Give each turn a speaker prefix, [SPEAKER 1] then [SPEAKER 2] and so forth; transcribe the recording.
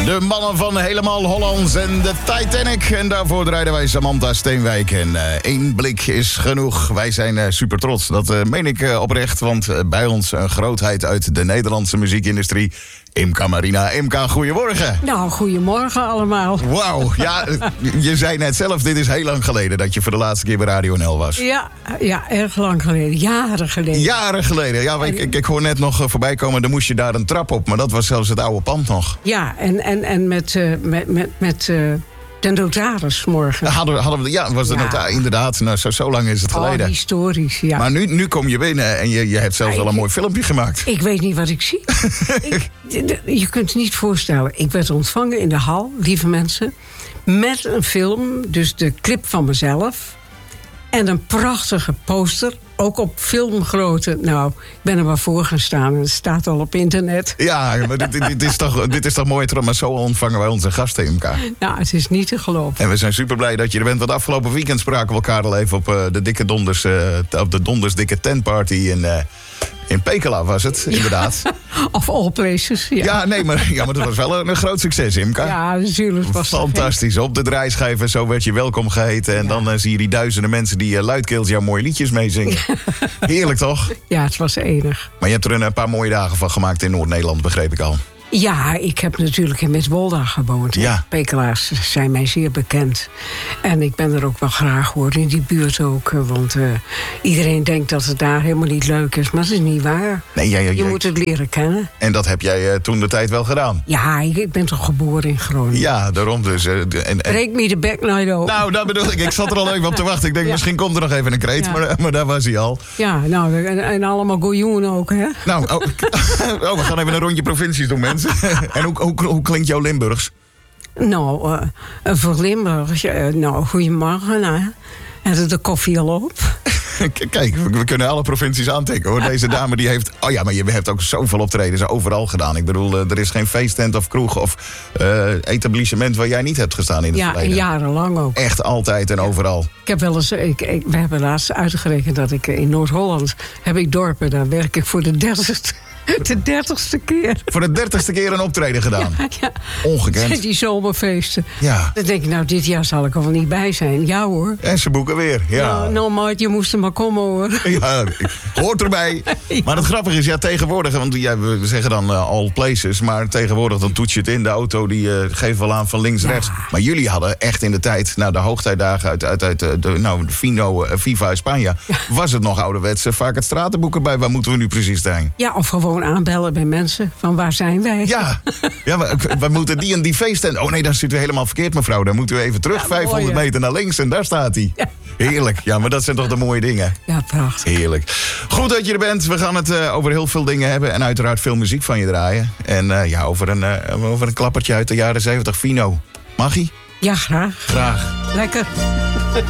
[SPEAKER 1] De mannen van Helemaal Hollands en de Titanic. En daarvoor draaiden wij Samantha Steenwijk. En één blik is genoeg. Wij zijn super trots. Dat meen ik oprecht. Want bij ons een grootheid uit de Nederlandse muziekindustrie. Imka Marina. Imka, goedemorgen.
[SPEAKER 2] Nou, goedemorgen allemaal.
[SPEAKER 1] Wauw, ja, je zei net zelf, dit is heel lang geleden dat je voor de laatste keer bij Radio NL was.
[SPEAKER 2] Ja, erg lang geleden. Jaren geleden.
[SPEAKER 1] Jaren geleden, ja, ik hoor net nog voorbij komen, dan moest je daar een trap op. Maar dat was zelfs het oude pand nog.
[SPEAKER 2] Ja, en met de notaris morgen.
[SPEAKER 1] Was de notaris, inderdaad. Nou, zo lang is het geleden.
[SPEAKER 2] Oh, historisch, ja.
[SPEAKER 1] Maar nu kom je binnen en je hebt zelfs wel een mooi filmpje gemaakt.
[SPEAKER 2] Ik weet niet wat ik zie. Je kunt het niet voorstellen. Ik werd ontvangen in de hal, lieve mensen, met een film, dus de clip van mezelf. En een prachtige poster, ook op filmgrootte. Nou, ik ben er maar voor gaan staan en het staat al op internet.
[SPEAKER 1] Ja, maar dit is toch mooi, maar zo ontvangen wij onze gasten, Imka.
[SPEAKER 2] Nou, het is niet te geloven.
[SPEAKER 1] En we zijn super blij dat je er bent. Want afgelopen weekend spraken we elkaar al even op de dikke donders, op de donders dikke tentparty in Pekela was het, inderdaad.
[SPEAKER 2] Of all places, ja.
[SPEAKER 1] Ja, maar dat was wel een groot succes, Imka.
[SPEAKER 2] Ja, natuurlijk was het
[SPEAKER 1] fantastisch. Op de draaischijf en zo werd je welkom geheten. En dan zie je die duizenden mensen die luidkeels jouw mooie liedjes meezingen. Heerlijk, toch?
[SPEAKER 2] Ja, het was enig.
[SPEAKER 1] Maar je hebt er een paar mooie dagen van gemaakt in Noord-Nederland, begreep ik al.
[SPEAKER 2] Ja, ik heb natuurlijk in Midwolda gewoond.
[SPEAKER 1] Ja.
[SPEAKER 2] Pekelaars zijn mij zeer bekend. En ik ben er ook wel graag hoor, in die buurt ook. Want iedereen denkt dat het daar helemaal niet leuk is. Maar dat is niet waar.
[SPEAKER 1] Nee,
[SPEAKER 2] je moet het leren kennen.
[SPEAKER 1] En dat heb jij toen de tijd wel gedaan?
[SPEAKER 2] Ja, ik ben toch geboren in Groningen.
[SPEAKER 1] Ja, daarom dus.
[SPEAKER 2] Breek me de bek nooit open.
[SPEAKER 1] Nou, dat bedoel ik. Ik zat er al even op te wachten. Ik denk, misschien komt er nog even een kreet. Ja. Maar daar was hij al.
[SPEAKER 2] Ja, nou, en allemaal goeioen ook, hè?
[SPEAKER 1] Nou, we gaan even een rondje provincies doen, mensen. En hoe klinkt jouw Limburgs?
[SPEAKER 2] Nou, voor Limburg, goedemorgen. En de koffie al op.
[SPEAKER 1] Kijk, we kunnen alle provincies aantikken, hoor. Deze dame die heeft... Oh ja, maar je hebt ook zoveel optredens overal gedaan. Ik bedoel, er is geen feesttent of kroeg of etablissement waar jij niet hebt gestaan in het verleden.
[SPEAKER 2] Ja, jarenlang ook.
[SPEAKER 1] Echt altijd en overal.
[SPEAKER 2] Ik heb wel eens... we hebben laatst uitgerekend dat ik in Noord-Holland heb ik dorpen. Daar werk ik voor de 30ste keer.
[SPEAKER 1] Voor de 30ste keer een optreden gedaan?
[SPEAKER 2] Ja.
[SPEAKER 1] Ongekend.
[SPEAKER 2] Die zomerfeesten.
[SPEAKER 1] Ja.
[SPEAKER 2] Dan denk ik, nou, dit jaar zal ik er wel niet bij zijn. Ja hoor.
[SPEAKER 1] En ze boeken weer, ja.
[SPEAKER 2] Nou, maat, je moest er maar komen hoor.
[SPEAKER 1] Ja, hoort erbij. Ja. Maar het grappige is, ja, tegenwoordig, want we zeggen dan all places, maar tegenwoordig dan toets je het in. De auto die geeft wel aan van links-rechts. Maar jullie hadden echt in de tijd, de hoogtijdagen uit de Fino, Viva España, was het nog ouderwets vaak het stratenboeken bij. Waar moeten we nu precies zijn?
[SPEAKER 2] Ja, of gewoon aanbellen bij mensen. Van waar zijn wij?
[SPEAKER 1] Ja, we moeten die en die feesttent. Oh nee, daar zitten we helemaal verkeerd, mevrouw. Dan moeten we even terug, ja, 500 meter naar links en daar staat hij. Ja. Heerlijk. Ja, maar dat zijn toch de mooie dingen.
[SPEAKER 2] Ja, prachtig.
[SPEAKER 1] Heerlijk. Goed dat je er bent. We gaan het over heel veel dingen hebben. En uiteraard veel muziek van je draaien. En over een klappertje uit de jaren 70. Fino. Mag ie?
[SPEAKER 2] Ja, graag.
[SPEAKER 1] Graag.
[SPEAKER 2] Lekker.